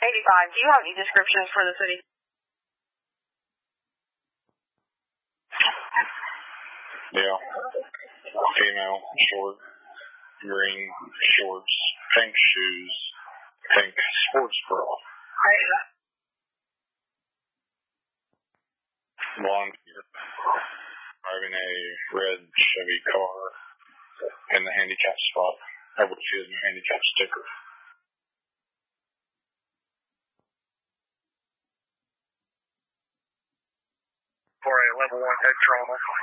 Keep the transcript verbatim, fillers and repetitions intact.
eighty-five, do you have any descriptions for the city? Yeah. Female, short, green shorts, pink shoes, pink sports bra. Blonde hair, driving a red Chevy car in the handicap spot. I would see the handicap sticker. For a level one head trauma.